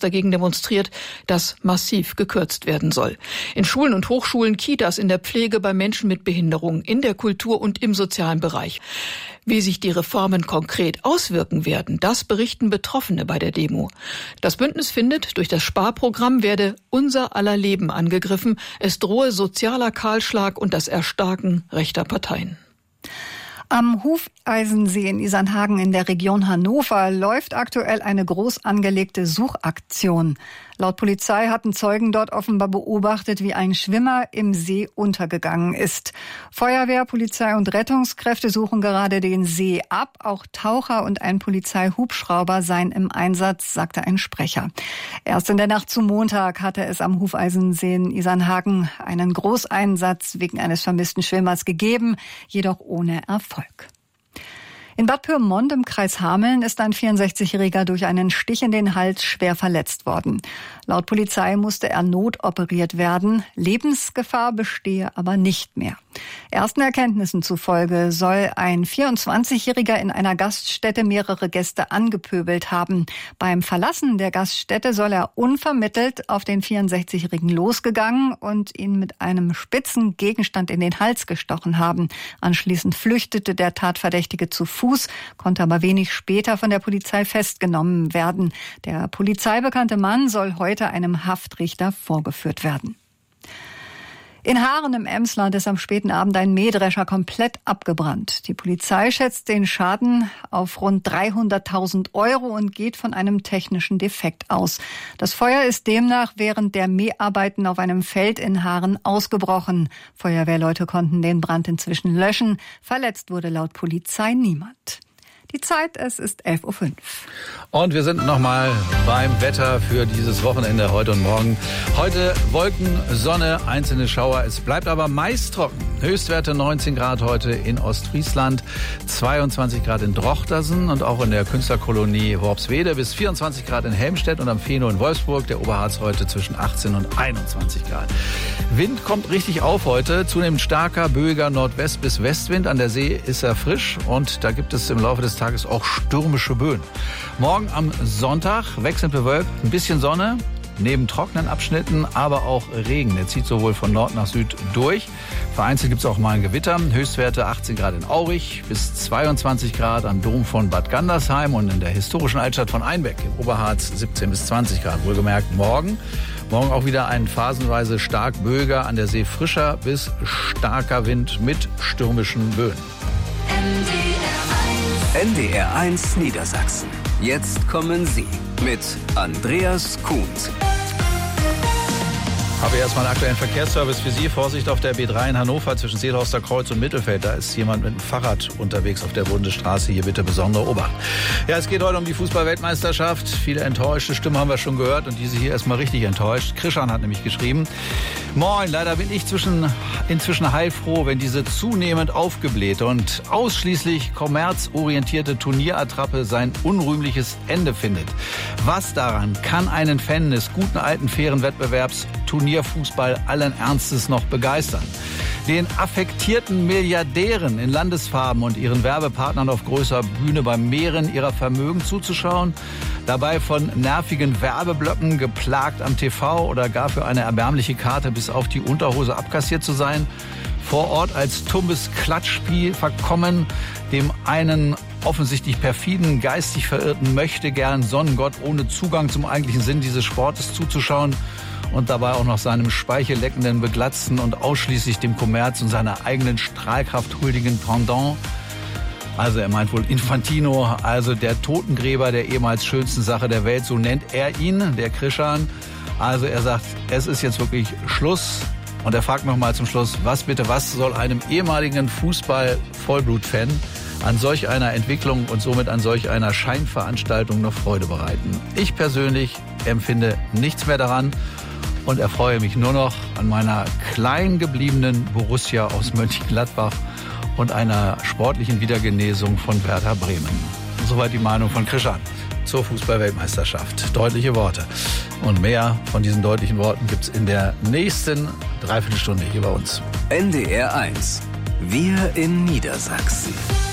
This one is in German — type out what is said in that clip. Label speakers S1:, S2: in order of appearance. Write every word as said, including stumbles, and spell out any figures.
S1: dagegen demonstriert, dass massiv gekürzt werden soll. In Schulen und Hochschulen, Kitas, in der Pflege, bei Menschen mit Behinderung, in der Kultur und im sozialen Bereich. Wie sich die Reformen konkret auswirken werden, das berichten Betroffene bei der Demo. Das Bündnis findet, durch das Sparprogramm werde unser aller Leben angegriffen. Es drohe sozialer Kahlschlag und das Erstarken rechter Parteien.
S2: Am Hufeisensee in Isernhagen in der Region Hannover läuft aktuell eine groß angelegte Suchaktion. Laut Polizei hatten Zeugen dort offenbar beobachtet, wie ein Schwimmer im See untergegangen ist. Feuerwehr, Polizei und Rettungskräfte suchen gerade den See ab. Auch Taucher und ein Polizeihubschrauber seien im Einsatz, sagte ein Sprecher. Erst in der Nacht zum Montag hatte es am Hufeisensee in Isernhagen einen Großeinsatz wegen eines vermissten Schwimmers gegeben, jedoch ohne Erfolg. In Bad Pyrmont im Kreis Hameln ist ein vierundsechzigjähriger durch einen Stich in den Hals schwer verletzt worden. Laut Polizei musste er notoperiert werden. Lebensgefahr bestehe aber nicht mehr. Ersten Erkenntnissen zufolge soll ein vierundzwanzigjähriger in einer Gaststätte mehrere Gäste angepöbelt haben. Beim Verlassen der Gaststätte soll er unvermittelt auf den vierundsechzigjährigen losgegangen und ihn mit einem spitzen Gegenstand in den Hals gestochen haben. Anschließend flüchtete der Tatverdächtige zu Fuß, konnte aber wenig später von der Polizei festgenommen werden. Der polizeibekannte Mann soll heute einem Haftrichter vorgeführt werden. In Haaren im Emsland ist am späten Abend ein Mähdrescher komplett abgebrannt. Die Polizei schätzt den Schaden auf rund dreihunderttausend Euro und geht von einem technischen Defekt aus. Das Feuer ist demnach während der Mäharbeiten auf einem Feld in Haaren ausgebrochen. Feuerwehrleute konnten den Brand inzwischen löschen. Verletzt wurde laut Polizei niemand. Die Zeit, es ist elf Uhr fünf.
S3: Und wir sind nochmal beim Wetter für dieses Wochenende heute und morgen. Heute Wolken, Sonne, einzelne Schauer. Es bleibt aber meist trocken. Höchstwerte neunzehn Grad heute in Ostfriesland, zweiundzwanzig Grad in Drochtersen und auch in der Künstlerkolonie Worpswede, bis vierundzwanzig Grad in Helmstedt und am Feno in Wolfsburg. Der Oberharz heute zwischen achtzehn und einundzwanzig Grad. Wind kommt richtig auf heute. Zunehmend starker, böiger Nordwest- bis Westwind. An der See ist er frisch und da gibt es im Laufe des Tages auch stürmische Böen. Morgen am Sonntag wechselnd bewölkt, ein bisschen Sonne, neben trockenen Abschnitten, aber auch Regen. Der zieht sowohl von Nord nach Süd durch. Vereinzelt gibt es auch mal ein Gewitter. Höchstwerte achtzehn Grad in Aurich, bis zweiundzwanzig Grad am Dom von Bad Gandersheim und in der historischen Altstadt von Einbeck im Oberharz siebzehn bis zwanzig Grad. Wohlgemerkt morgen. Morgen auch wieder ein phasenweise stark böiger, an der See frischer bis starker Wind mit stürmischen Böen.
S4: N D R eins Niedersachsen. Jetzt kommen Sie mit Andreas Kuhns.
S3: Habe erstmal einen aktuellen Verkehrsservice für Sie. Vorsicht auf der B drei in Hannover zwischen Seelhorster Kreuz und Mittelfeld. Da ist jemand mit dem Fahrrad unterwegs auf der Bundesstraße. Hier bitte besondere Obacht. Ja, es geht heute um die Fußball-Weltmeisterschaft. Viele enttäuschte Stimmen haben wir schon gehört und diese hier erstmal richtig enttäuscht. Krischan hat nämlich geschrieben: Moin, leider bin ich zwischen, inzwischen heilfroh, wenn diese zunehmend aufgeblähte und ausschließlich kommerzorientierte Turnierattrappe sein unrühmliches Ende findet. Was daran kann einen Fan des guten alten fairen Wettbewerbs Turnierfußball allen Ernstes noch begeistern? Den affektierten Milliardären in Landesfarben und ihren Werbepartnern auf größerer Bühne beim Mehren ihrer Vermögen zuzuschauen, dabei von nervigen Werbeblöcken geplagt am T V oder gar für eine erbärmliche Karte bis auf die Unterhose abkassiert zu sein, vor Ort als tumbes Klatschspiel verkommen, dem einen offensichtlich perfiden, geistig verirrten Möchtegern Sonnengott ohne Zugang zum eigentlichen Sinn dieses Sportes zuzuschauen und dabei auch noch seinem speichelleckenden, beglatzten und ausschließlich dem Kommerz und seiner eigenen Strahlkraft huldigen Pendant. Also er meint wohl Infantino, also der Totengräber der ehemals schönsten Sache der Welt, so nennt er ihn, der Krischan. Also er sagt, es ist jetzt wirklich Schluss. Und er fragt nochmal zum Schluss, was bitte, was soll einem ehemaligen Fußball-Vollblut-Fan an solch einer Entwicklung und somit an solch einer Scheinveranstaltung noch Freude bereiten? Ich persönlich empfinde nichts mehr daran und erfreue mich nur noch an meiner klein gebliebenen Borussia aus Mönchengladbach und einer sportlichen Wiedergenesung von Werder Bremen. Soweit die Meinung von Krischan zur Fußball-Weltmeisterschaft. Deutliche Worte. Und mehr von diesen deutlichen Worten gibt's in der nächsten Dreiviertelstunde hier bei uns.
S4: N D R eins. Wir in Niedersachsen.